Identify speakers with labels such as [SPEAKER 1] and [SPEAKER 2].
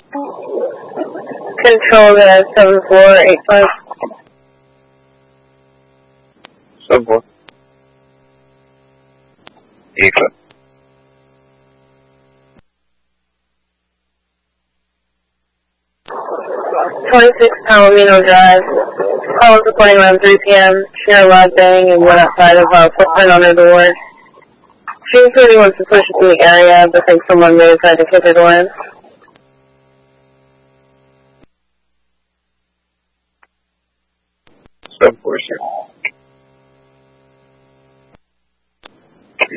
[SPEAKER 1] Control the 7485.
[SPEAKER 2] 7485.
[SPEAKER 1] 26 Palomino Drive. Call is reporting around 3 p.m. Sheer loud bang and went outside of a footprint on her door. She said he wants to push into the area, but thinks someone may have tried to kick her door in.